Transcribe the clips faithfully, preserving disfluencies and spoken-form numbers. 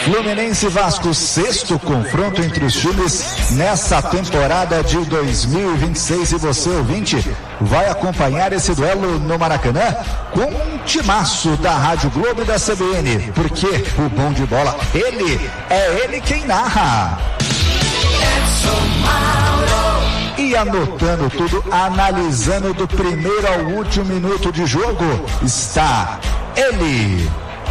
Fluminense e Vasco, sexto confronto entre os times nessa temporada de dois mil e vinte e seis, e você, ouvinte, vai acompanhar esse duelo no Maracanã com um timaço da Rádio Globo e da C B N, porque o bom de bola, ele, é ele quem narra. E anotando tudo, analisando do primeiro ao último minuto de jogo, está ele,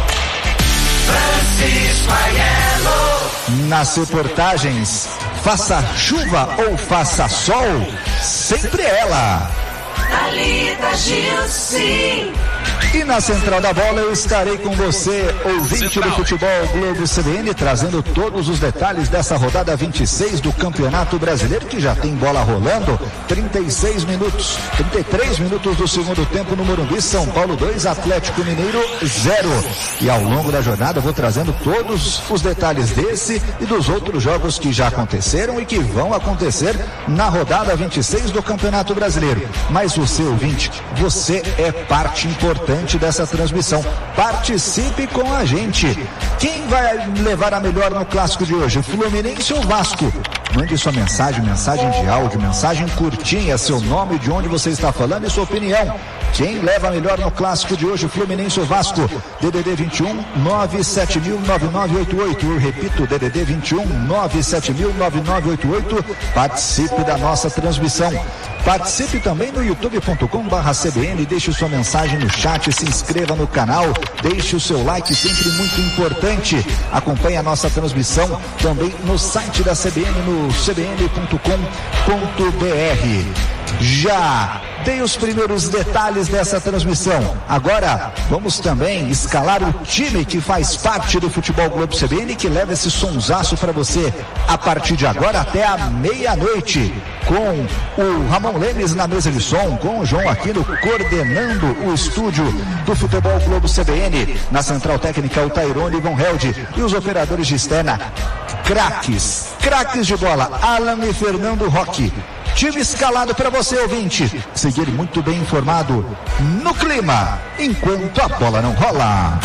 Francisco Aiello. Nas reportagens, faça chuva ou faça sol, sempre ela, Thalita Gilson. E na central da bola eu estarei com você, ouvinte do Futebol Globo C B N, trazendo todos os detalhes dessa rodada vinte e seis do Campeonato Brasileiro, que já tem bola rolando. trinta e seis minutos, trinta e três minutos do segundo tempo no Morumbi. São Paulo dois, Atlético Mineiro zero. E ao longo da jornada eu vou trazendo todos os detalhes desse e dos outros jogos que já aconteceram e que vão acontecer na rodada vinte e seis do Campeonato Brasileiro. Mas você, ouvinte, você é parte importante dessa transmissão. Participe com a gente. Quem vai levar a melhor no clássico de hoje, Fluminense ou Vasco? Mande sua mensagem, mensagem de áudio, mensagem curtinha, seu nome, de onde você está falando e sua opinião. Quem leva a melhor no clássico de hoje, Fluminense ou Vasco? D D D vinte e um, nove sete mil, nove nove oito oito. Eu repito, D D D vinte e um, nove sete mil, nove nove oito oito. Participe da nossa transmissão. Participe também no youtube ponto com barra C B N, deixe sua mensagem no chat, se inscreva no canal, deixe o seu like, sempre muito importante. Acompanhe a nossa transmissão também no site da C B N, no c b n ponto com ponto b r. Já dei os primeiros detalhes dessa transmissão. Agora vamos também escalar o time que faz parte do Futebol Globo C B N, que leva esse sonsaço para você a partir de agora até a meia-noite, com o Ramon Lemes na mesa de som, com o João Aquino coordenando o estúdio do Futebol Globo C B N, na central técnica o Tairone Von Held e os operadores de externa, craques, craques de bola, Alan e Fernando Roque. Time escalado para você, ouvinte, seguir muito bem informado no clima, enquanto a bola não rola.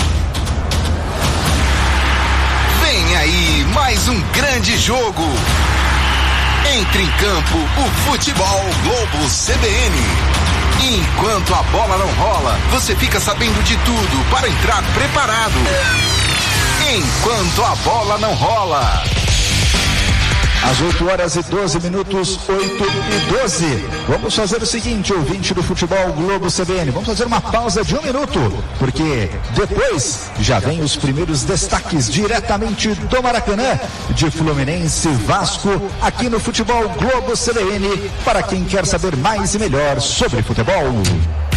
Vem aí mais um grande jogo. Entre em campo o Futebol Globo C B N. Enquanto a bola não rola, você fica sabendo de tudo para entrar preparado. Enquanto a bola não rola. Às oito horas e doze minutos, oito e doze. Vamos fazer o seguinte, ouvinte do Futebol Globo C B N. Vamos fazer uma pausa de um minuto, porque depois já vem os primeiros destaques diretamente do Maracanã, de Fluminense e Vasco, aqui no Futebol Globo C B N, para quem quer saber mais e melhor sobre futebol.